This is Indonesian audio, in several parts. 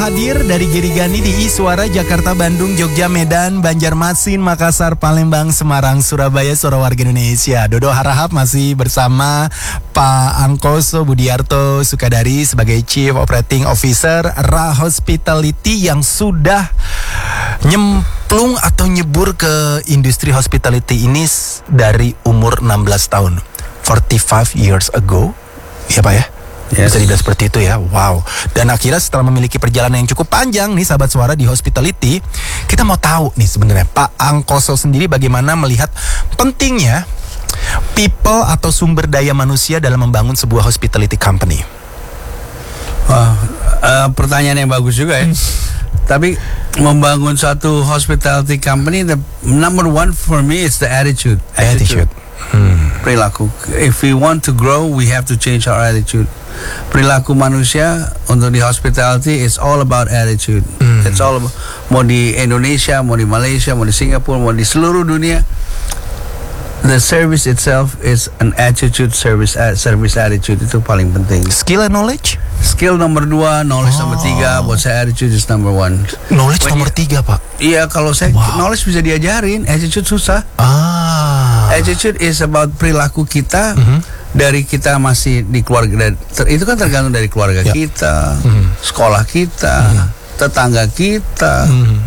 Hadir dari Girigani di Suara Jakarta, Bandung, Jogja, Medan, Banjarmasin, Makassar, Palembang, Semarang, Surabaya, suara warga Indonesia. Dodo Harahap masih bersama Pak Angkoso Budiarto Sukadari sebagai Chief Operating Officer Ra Hospitality yang sudah nyemplung atau nyebur ke industri hospitality ini dari umur 16 tahun. 45 years ago. Ya Pak ya? Yes. Bisa dibilang seperti itu ya. Wow. Dan akhirnya setelah memiliki perjalanan yang cukup panjang nih sahabat suara di hospitality, kita mau tahu nih sebenarnya Pak Angkoso sendiri bagaimana melihat pentingnya people atau sumber daya manusia dalam membangun sebuah hospitality company. Wah, pertanyaan yang bagus juga ya. Tapi membangun suatu hospitality company, the number one for me is the attitude. Perilaku. If we want to grow, we have to change our attitude. Perilaku manusia untuk di hospitality is all about attitude. It's all about, mau di Indonesia, mau di Malaysia, mau di Singapura, mau di seluruh dunia, the service itself is an attitude, service attitude itu paling penting. Skill and knowledge? Skill nomor 2, knowledge nomor 3. Buat saya attitude is number 1. Knowledge nomor 3 Pak? Iya, kalau saya knowledge bisa diajarin, attitude susah. Attitude is about perilaku kita dari kita masih di keluarga. Itu kan tergantung dari keluarga kita, sekolah kita, tetangga kita.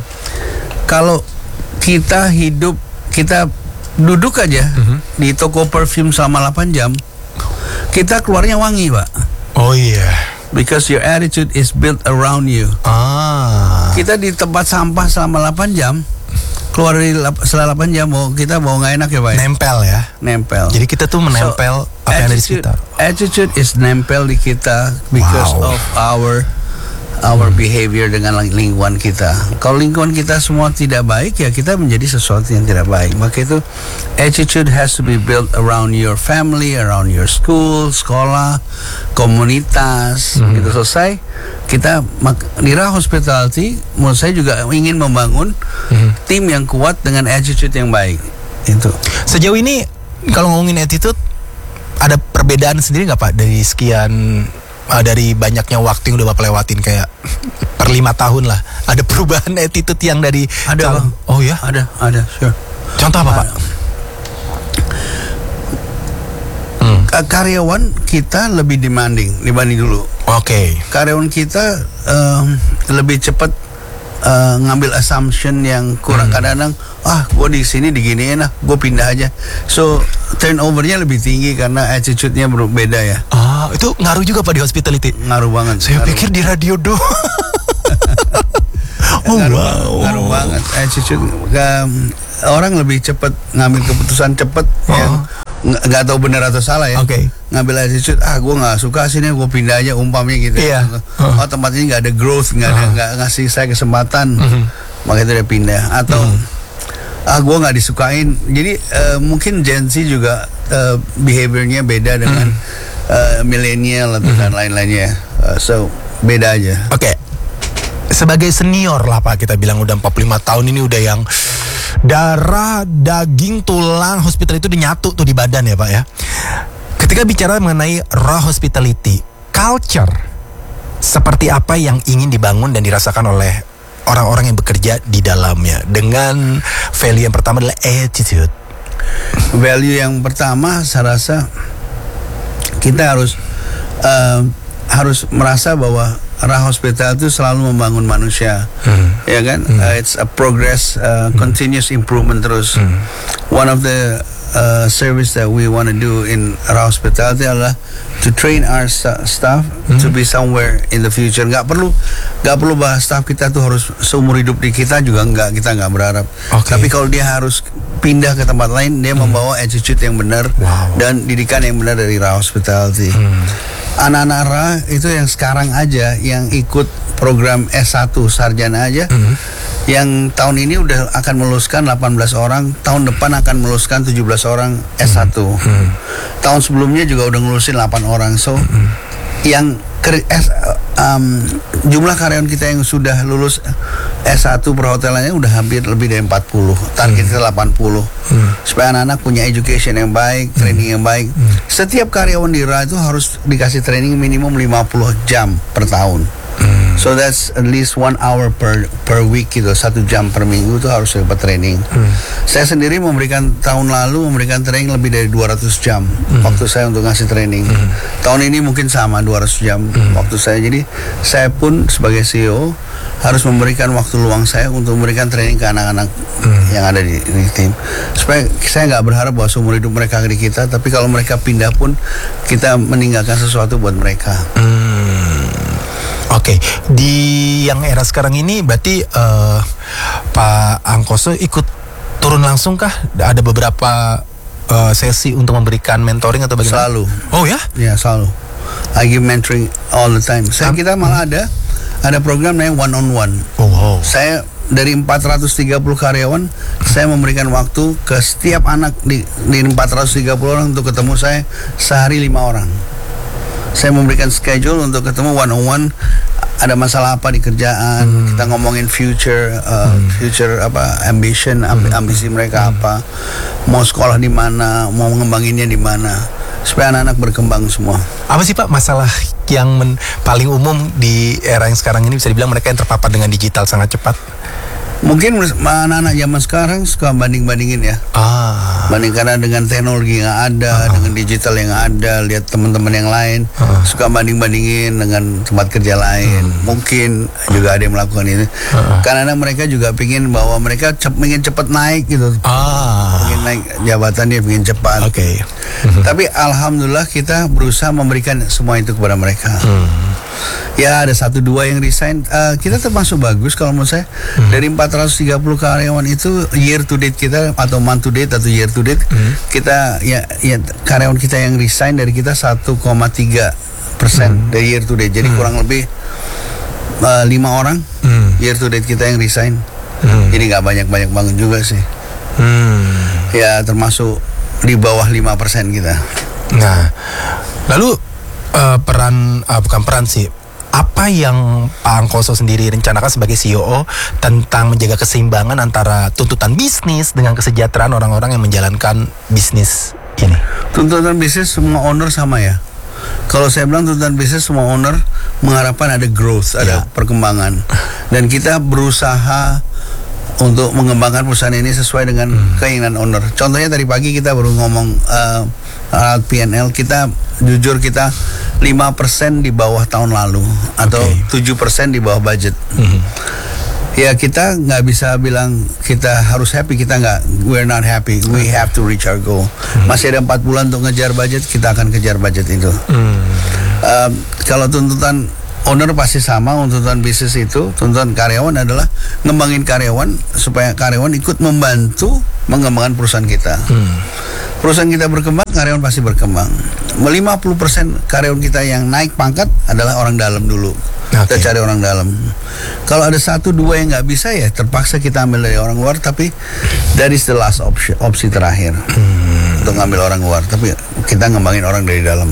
Kalau kita hidup, kita duduk aja di toko perfume selama 8 jam, kita keluarnya wangi Pak. Oh iya. Because your attitude is built around you. Kita di tempat sampah selama 8 jam, keluar dari setelah 8 jam kita mau nggak enak ya Pak? Nempel ya. Nempel. Jadi kita tuh menempel apa yang ada di sekitar. Attitude is nempel di kita because of our behavior dengan lingkungan kita. Kalau lingkungan kita semua tidak baik, ya kita menjadi sesuatu yang tidak baik. Maka itu attitude has to be built around your family, around your school, sekolah, komunitas. Itu selesai. Kita di Ra Hospitality, menurut saya juga ingin membangun tim yang kuat dengan attitude yang baik. Itu. Sejauh ini kalau ngomongin attitude, ada perbedaan sendiri nggak Pak dari sekian? Dari banyaknya waktu yang udah Bapak lewatin kayak per 5 tahun lah, ada perubahan attitude yang dari ada Bang. Oh ya? Ada, sure. Contoh apa Pak? Karyawan kita lebih demanding dibanding dulu. Oke. Karyawan kita lebih cepat ngambil assumption yang kurang. Kadang-kadang gue di sini diginiin gue pindah aja. So turnovernya lebih tinggi karena attitude-nya berbeda ya. Itu ngaruh juga Pak di hospitality? Ngaruh banget. Saya pikir di radio doang. Ngaruh banget attitude. Orang lebih cepat ngambil keputusan cepat ya. Nggak tahu benar atau salah ya. Ngambil attitude, gue nggak suka sini, gue pindah aja umpamanya gitu. Tempat ini nggak ada growth, nggak ngasih saya kesempatan, makanya dia pindah. Atau gue nggak disukain. Jadi mungkin Gen Z juga behaviornya beda dengan milenial atau dan lain-lainnya. So beda aja. Sebagai senior lah Pak, kita bilang udah 45 tahun ini, udah yang darah, daging, tulang hospital itu dinyatu tuh di badan ya Pak ya. Ketika bicara mengenai Ra Hospitality, culture seperti apa yang ingin dibangun dan dirasakan oleh orang-orang yang bekerja di dalamnya, dengan value yang pertama adalah attitude. Value yang pertama saya rasa kita harus merasa bahwa Ra Hospital itu selalu membangun manusia, ya kan? It's a progress, continuous improvement terus. One of the service that we want to do in Ra Hospitality adalah to train our staff to be somewhere in the future. Gak perlu bahas staff kita tuh harus seumur hidup di kita juga kita nggak berharap. Tapi kalau dia harus pindah ke tempat lain, dia membawa attitude yang benar dan didikan yang benar dari Ra Hospitality. Anak-anak Ra itu yang sekarang aja yang ikut program S1 sarjana aja, yang tahun ini udah akan meluluskan 18 orang, tahun depan akan meluluskan 17 orang S1. Tahun sebelumnya juga udah ngelulusin 8 orang. So yang jumlah karyawan kita yang sudah lulus S1 perhotelannya udah hampir lebih dari 40. Target kita 80. Supaya anak-anak punya education yang baik, training yang baik. Setiap karyawan di Ra itu harus dikasih training minimum 50 jam per tahun. So that's at least 1 hour per week gitu, 1 jam per minggu tuh harus dapat training. Saya sendiri tahun lalu memberikan training lebih dari 200 jam waktu saya untuk ngasih training. Tahun ini mungkin sama 200 jam waktu saya. Jadi saya pun sebagai CEO harus memberikan waktu luang saya untuk memberikan training ke anak-anak yang ada di tim. Supaya saya nggak berharap bahwa seumur hidup mereka di kita, tapi kalau mereka pindah pun kita meninggalkan sesuatu buat mereka. Oke, di yang era sekarang ini berarti Pak Angkoso ikut turun langsung kah? Ada beberapa sesi untuk memberikan mentoring atau bagaimana? Selalu. Oh ya? Ya, selalu. I give mentoring all the time. Kita malah ada program namanya one on one. Oh, wow. Saya dari 430 karyawan, saya memberikan waktu ke setiap anak di 430 orang untuk ketemu saya sehari 5 orang. Saya memberikan schedule untuk ketemu one on one. Ada masalah apa di kerjaan, kita ngomongin future ambition, ambisi mereka apa, mau sekolah di mana, mau ngembanginnya di mana, supaya anak-anak berkembang semua. Apa sih Pak masalah yang paling umum di era yang sekarang ini, bisa dibilang mereka yang terpapar dengan digital sangat cepat? Mungkin anak-anak zaman sekarang suka banding-bandingin ya. Bandingkan dengan teknologi yang ada, dengan digital yang ada, lihat teman-teman yang lain, suka banding-bandingin dengan tempat kerja lain. Mungkin juga ada yang melakukan itu. Karena mereka juga pingin bahwa mereka ingin cepat naik gitu. Ingin naik jabatannya, ingin cepat. Tapi alhamdulillah kita berusaha memberikan semua itu kepada mereka. Ya ada 1-2 yang resign. Kita termasuk bagus kalau menurut saya. Dari 430 karyawan itu year to date kita, atau month to date atau year to date, kita ya karyawan kita yang resign dari kita 1,3% dari year to date. Jadi kurang lebih 5 orang year to date kita yang resign. Jadi nggak banyak banget juga sih. Ya termasuk di bawah 5% kita. Nah, lalu bukan peran sih, apa yang Pak Angkoso sendiri rencanakan sebagai CEO tentang menjaga keseimbangan antara tuntutan bisnis dengan kesejahteraan orang-orang yang menjalankan bisnis ini? Tuntutan bisnis semua owner sama ya. Kalau saya bilang tuntutan bisnis semua owner mengharapkan ada growth, ada perkembangan, dan kita berusaha untuk mengembangkan perusahaan ini sesuai dengan keinginan owner. Contohnya tadi pagi kita baru ngomong alat P&L kita, jujur kita 5% di bawah tahun lalu, atau 7% di bawah budget. Ya kita nggak bisa bilang kita harus happy, kita nggak, we're not happy, we have to reach our goal. Masih ada 4 bulan untuk ngejar budget, kita akan kejar budget itu. Kalau tuntutan owner pasti sama, tuntutan bisnis itu, tuntutan karyawan adalah ngembangin karyawan supaya karyawan ikut membantu mengembangkan perusahaan kita. Perusahaan kita berkembang, karyawan pasti berkembang. 50% karyawan kita yang naik pangkat adalah orang dalam dulu. Kita cari orang dalam. Kalau ada 1-2 yang nggak bisa, ya terpaksa kita ambil dari orang luar. Tapi that is the last opsi terakhir untuk ngambil orang luar. Tapi kita ngembangin orang dari dalam.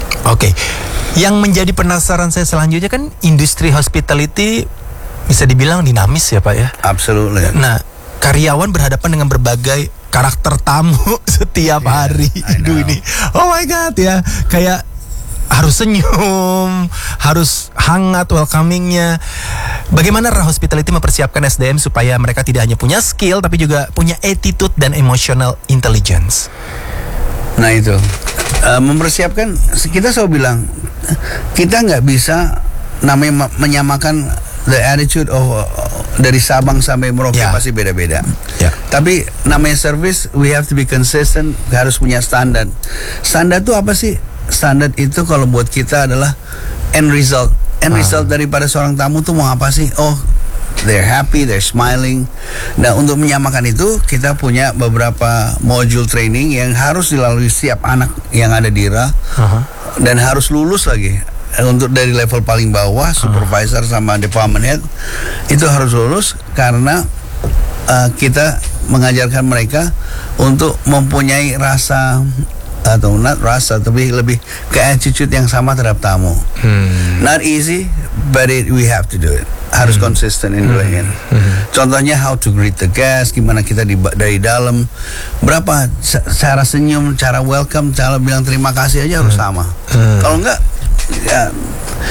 Yang menjadi penasaran saya selanjutnya kan industri hospitality bisa dibilang dinamis ya Pak ya. Absolutely. Nah, karyawan berhadapan dengan berbagai karakter tamu setiap hari. Ini, oh my god ya, kayak harus senyum, harus hangat welcomingnya. Bagaimana Ra Hospitality mempersiapkan SDM supaya mereka tidak hanya punya skill tapi juga punya attitude dan emotional intelligence? Nah itu mempersiapkan, kita selalu bilang kita nggak bisa namanya menyamakan the attitude of dari Sabang sampai Merauke, pasti beda-beda. Tapi namanya service, we have to be consistent, harus punya standar. Standar itu apa sih? Standar itu kalau buat kita adalah end result. End result daripada seorang tamu tuh mau apa sih? Oh, they're happy, they're smiling. Nah, untuk menyamakan itu kita punya beberapa module training yang harus dilalui setiap anak yang ada di RA, dan harus lulus lagi. Untuk dari level paling bawah, supervisor sama department head, itu harus lulus karena kita mengajarkan mereka untuk mempunyai rasa, atau not rasa, tapi lebih ke attitude yang sama terhadap tamu. Not easy, but we have to do it. Harus konsisten in doing it. Contohnya how to greet the guest, gimana kita dari dalam, berapa cara senyum, cara welcome, cara bilang terima kasih aja harus sama. Kalau enggak, ya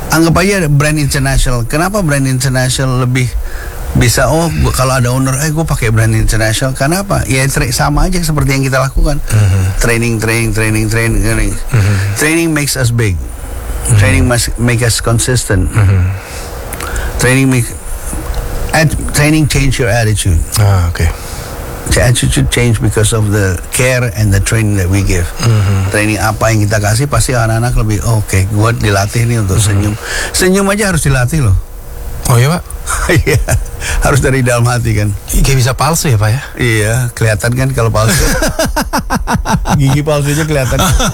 anggap aja brand international. Kenapa brand international lebih bisa? Kalau ada owner, gue pakai brand international. Kenapa? Ya sama aja seperti yang kita lakukan. Training. Training makes us big. Training must make us consistent. Training change your attitude. Okay. The attitude change because of the care and the training that we give. Training apa yang kita kasih, pasti anak-anak lebih oke, gue dilatih nih untuk senyum. Senyum aja harus dilatih loh. Oh iya Pak? Iya, harus dari dalam hati kan. Kayak bisa palsu ya Pak ya? Iya, kelihatan kan kalau palsu. Gigi palsunya kelihatan.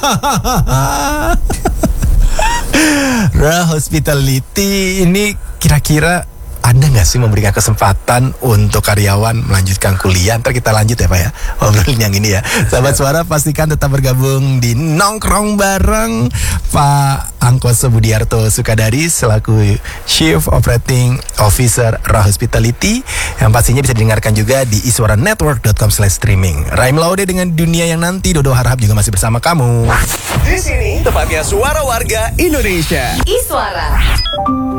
Hospitality ini kira-kira Anda nggak sih memberikan kesempatan untuk karyawan melanjutkan kuliah? Ntar kita lanjut ya Pak ya, ngobrolin yang ini ya. Sahabat Suara, pastikan tetap bergabung di Nongkrong bareng Pak Angkoso Budiarto Sukadari selaku Chief Operating Officer Ra Hospitality, yang pastinya bisa didengarkan juga di iswaranetwork.com/streaming. Raim Laude dengan dunia yang nanti. Dodo Harahap juga masih bersama kamu. Di sini tempatnya suara warga Indonesia. Iswara.